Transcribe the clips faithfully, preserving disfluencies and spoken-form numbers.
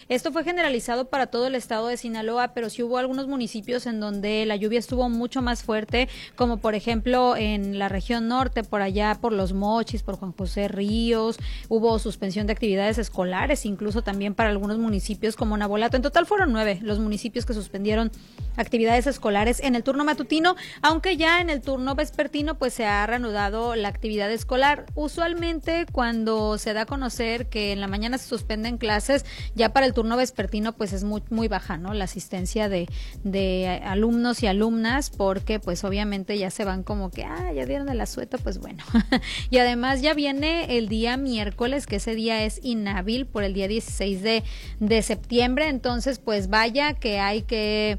Esto fue generalizado para todo el estado de Sinaloa, pero sí hubo algunos municipios en donde la lluvia estuvo mucho más fuerte, como por ejemplo en la región norte, por allá por Los Mochis, por Juan José Ríos, hubo suspensión de actividades escolares, incluso también para algunos municipios como Navolato. En total fueron nueve los municipios que suspendieron actividades escolares en el turno matutino, aunque ya en el turno vespertino pues se ha reanudado la actividad escolar. Usualmente cuando se da a conocer que en la mañana se suspenden clases, ya para el turno vespertino pues es muy muy baja, ¿no? La asistencia de, de alumnos y alumnas, porque pues obviamente ya se van como que, ah, ya dieron el asueto, pues bueno. Y además ya viene el día miércoles, que ese día es inhábil por el día dieciséis de, de septiembre, entonces pues vaya que hay que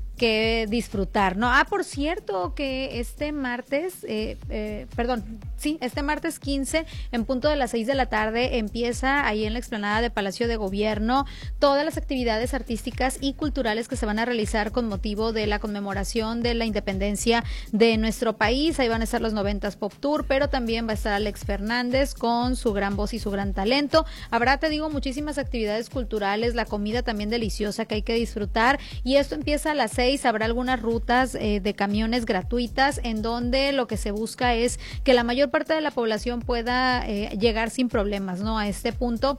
que disfrutar, ¿no? Ah, por cierto, que este martes, eh, eh, perdón, sí, este martes quince, en punto de las seis de la tarde, empieza ahí en la explanada de Palacio de Gobierno todas las actividades artísticas y culturales que se van a realizar con motivo de la conmemoración de la independencia de nuestro país. Ahí van a estar los noventas Pop Tour, pero también va a estar Alex Fernández con su gran voz y su gran talento. Habrá, te digo, muchísimas actividades culturales, la comida también deliciosa que hay que disfrutar, y esto empieza a las seis. Habrá algunas rutas eh, de camiones gratuitas en donde lo que se busca es que la mayor parte de la población pueda eh, llegar sin problemas, ¿no?, a este punto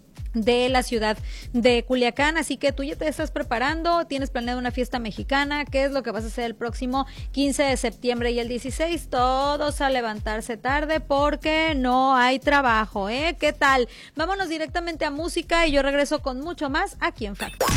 de la ciudad de Culiacán. Así que tú ya te estás preparando, tienes planeado una fiesta mexicana. ¿Qué es lo que vas a hacer el próximo quince de septiembre y el dieciséis? Todos a levantarse tarde porque no hay trabajo, ¿eh? ¿Qué tal? Vámonos directamente a música y yo regreso con mucho más aquí en Factor.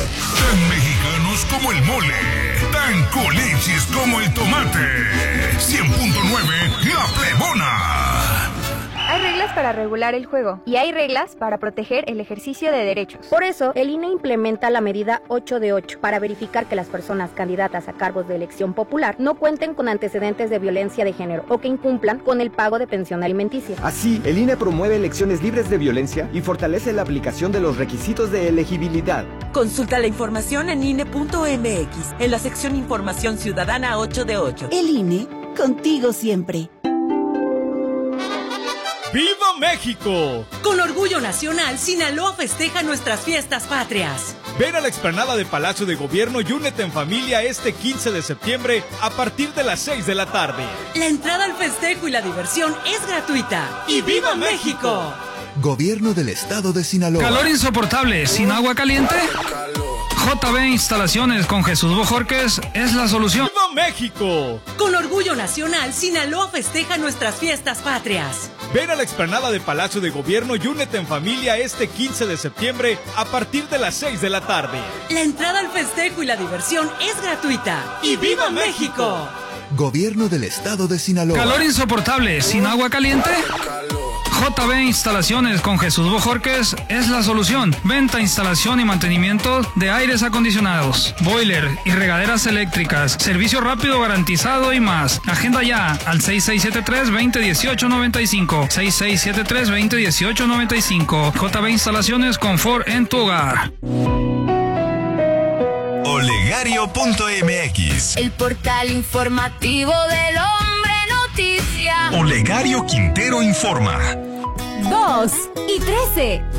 Tan mexicanos como el mole, tan culichis como el tomate. cien punto nueve La Plebona. Hay reglas para regular el juego y hay reglas para proteger el ejercicio de derechos. Por eso, el I N E implementa la medida ocho de ocho para verificar que las personas candidatas a cargos de elección popular no cuenten con antecedentes de violencia de género o que incumplan con el pago de pensión alimenticia. Así, el I N E promueve elecciones libres de violencia y fortalece la aplicación de los requisitos de elegibilidad. Consulta la información en I N E punto M X, en la sección Información Ciudadana ocho de ocho. El I N E, contigo siempre. ¡Viva México! Con orgullo nacional, Sinaloa festeja nuestras fiestas patrias. Ven a la explanada de Palacio de Gobierno y únete en familia este quince de septiembre a partir de las seis de la tarde. La entrada al festejo y la diversión es gratuita. ¡Y viva México! Gobierno del Estado de Sinaloa. ¿Calor insoportable sin agua caliente? J B Instalaciones con Jesús Bojorquez es la solución. ¡Viva México! Con orgullo nacional, Sinaloa festeja nuestras fiestas patrias. Ven a la explanada de Palacio de Gobierno y únete en familia este quince de septiembre a partir de las seis de la tarde. La entrada al festejo y la diversión es gratuita. ¡Y viva México! Gobierno del Estado de Sinaloa. ¿Calor insoportable sin agua caliente? J B Instalaciones con Jesús Bojorquez es la solución. Venta, instalación y mantenimiento de aires acondicionados, boiler y regaderas eléctricas, servicio rápido garantizado y más. Agenda ya al seis seis siete tres, dos cero uno ocho, nueve cinco, seis seis siete tres, dos cero uno ocho, nueve cinco. J B Instalaciones, confort en tu hogar. Olegario punto M X, el portal informativo del Hombre Noticia. Olegario Quintero informa. Dos y trece.